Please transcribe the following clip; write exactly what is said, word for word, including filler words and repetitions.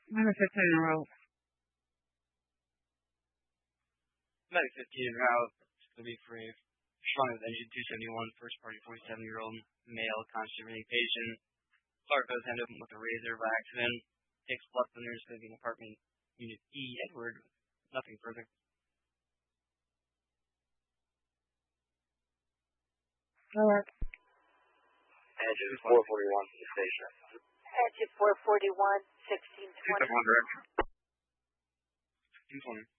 Number fifteen in a row. Medic fifteen en route. It's going to be for a Strong with engine two seventy-one, first party forty-seven-year-old male constant reading patient. Clark goes hand open with a razor by accident. Takes left when there's going to be an apartment unit E. Edward. Nothing further. Alright. Engine four forty-one to the station. Engine four forty-one, sixteen twenty. two twenty.